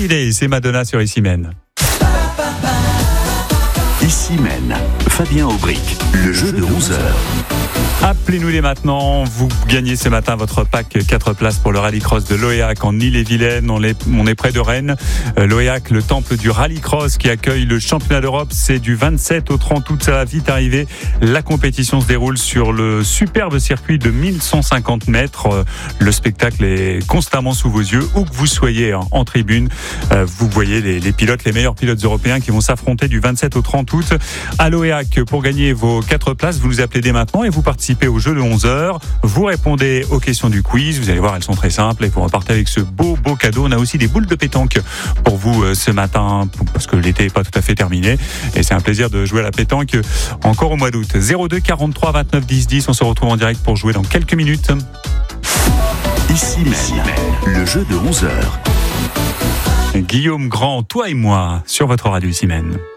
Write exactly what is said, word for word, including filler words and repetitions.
Holiday, c'est Madonna sur Ici Mène. Ici Mène, Fabien Aubric, le jeu de onze heures. Appelez-nous dès maintenant, vous gagnez ce matin votre pack quatre places pour le rallycross de Loéac en Ille-et-Vilaine. On est, on est près de Rennes. Euh, Loéac, le temple du rallycross qui accueille le championnat d'Europe, c'est du vingt-sept au trente août, ça va vite arriver. La compétition se déroule sur le superbe circuit de mille cent cinquante mètres. Euh, le spectacle est constamment sous vos yeux, où que vous soyez hein, en tribune. Euh, vous voyez les, les pilotes, les meilleurs pilotes européens qui vont s'affronter du vingt-sept au trente août à Loéac. Pour gagner vos quatre places, vous nous appelez dès maintenant et vous participez au jeu de onze heures. Vous répondez aux questions du quiz. Vous allez voir, elles sont très simples et vous repartez avec ce beau, beau cadeau. On a aussi des boules de pétanque pour vous euh, ce matin parce que l'été n'est pas tout à fait terminé et c'est un plaisir de jouer à la pétanque encore au mois d'août. zéro deux quarante-trois vingt-neuf dix dix. On se retrouve en direct pour jouer dans quelques minutes. Ici Mène, le jeu de onze heures. Guillaume Grand, toi et moi, sur votre radio Ici Mène.